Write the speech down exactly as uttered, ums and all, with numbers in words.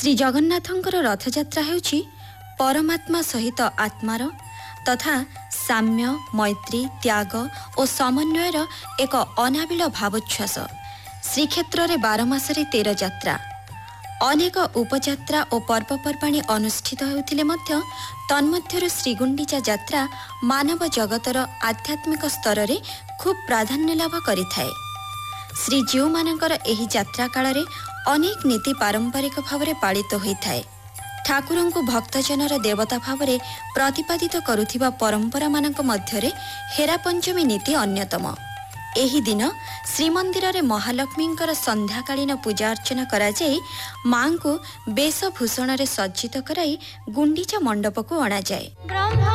श्री जगन्नाथंकर रथयात्रा हेउछि परमात्मा सहित आत्मार तथा साम्य मैत्री त्याग और समन्वयर एक अनाबिल भावोच्छ्वास। श्रीक्षेत्र रे बार मासरे तेर यात्रा अनेक उपयात्रा और पर्वपर्वाणी अनुष्ठित होउथिले मध्य तन्मध्यरु श्रीगुंडीचा यात्रा मानव जगतर आध्यात्मिक स्तर रे खूब प्राधान्य लाभ करिथाए। श्रीजीव मानकर एही यात्रा काल रे अनेक नीति पारंपरिक भाव में पालित होइथाए। ठाकुर को भक्तजनर देवता भाव में प्रतिपादित करुथिबा परंपरा मानक मध्यरे हेरा पंचमी नीति अन्यतम। एही दिन श्रीमंदिर रे महालक्ष्मींकर संध्याकालीन पूजा अर्चना करा जाई मां को वेशभूषण रे सज्जित कराई गुंडीचा मंडप को अणा जाए।